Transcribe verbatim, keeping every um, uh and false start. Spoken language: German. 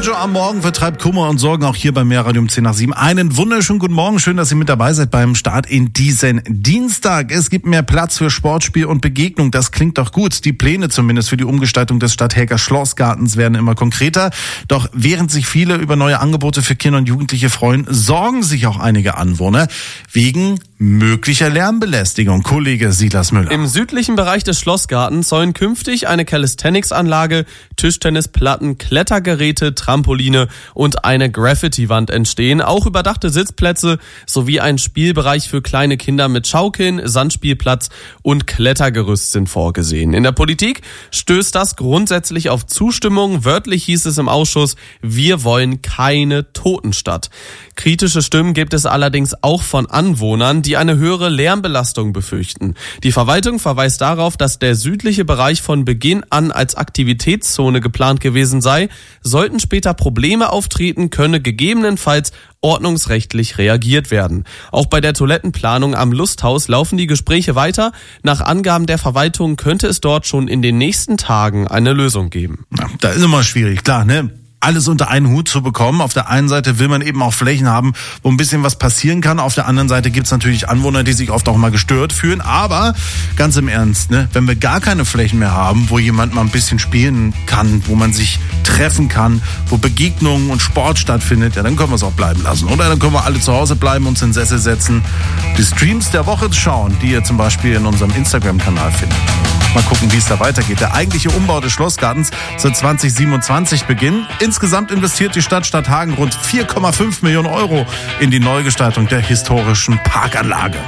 Banjo am Morgen vertreibt Kummer und Sorgen auch hier beim Mehrradio um zehn nach sieben. Einen wunderschönen guten Morgen. Schön, dass ihr mit dabei seid beim Start in diesen Dienstag. Es gibt mehr Platz für Sportspiel und Begegnung. Das klingt doch gut. Die Pläne zumindest für die Umgestaltung des Stadthäger Schlossgartens werden immer konkreter. Doch während sich viele über neue Angebote für Kinder und Jugendliche freuen, sorgen sich auch einige Anwohner wegen möglicher Lärmbelästigung. Kollege Silas Müller. Im südlichen Bereich des Schlossgartens sollen künftig eine Calisthenics-Anlage, Tischtennisplatten, Klettergeräte, Trampoline und eine Graffiti-Wand entstehen. Auch überdachte Sitzplätze sowie ein Spielbereich für kleine Kinder mit Schaukeln, Sandspielplatz und Klettergerüst sind vorgesehen. In der Politik stößt das grundsätzlich auf Zustimmung. Wörtlich hieß es im Ausschuss, wir wollen keine Totenstadt. Kritische Stimmen gibt es allerdings auch von Anwohnern, die eine höhere Lärmbelastung befürchten. Die Verwaltung verweist darauf, dass der südliche Bereich von Beginn an als Aktivitätszone geplant gewesen sei. Sollten später Probleme auftreten, könne gegebenenfalls ordnungsrechtlich reagiert werden. Auch bei der Toilettenplanung am Lusthaus laufen die Gespräche weiter. Nach Angaben der Verwaltung könnte es dort schon in den nächsten Tagen eine Lösung geben. Ja, da ist immer schwierig, klar, ne? Alles unter einen Hut zu bekommen. Auf der einen Seite will man eben auch Flächen haben, wo ein bisschen was passieren kann. Auf der anderen Seite gibt es natürlich Anwohner, die sich oft auch mal gestört fühlen. Aber ganz im Ernst, ne, wenn wir gar keine Flächen mehr haben, wo jemand mal ein bisschen spielen kann, wo man sich treffen kann, wo Begegnungen und Sport stattfindet, ja, dann können wir es auch bleiben lassen. Oder dann können wir alle zu Hause bleiben, uns in den Sessel setzen, die Streams der Woche schauen, die ihr zum Beispiel in unserem Instagram-Kanal findet. Mal gucken, wie es da weitergeht. Der eigentliche Umbau des Schlossgartens soll zwanzig siebenundzwanzig beginnen. Insgesamt investiert die Stadt Stadthagen rund vier Komma fünf Millionen Euro in die Neugestaltung der historischen Parkanlage.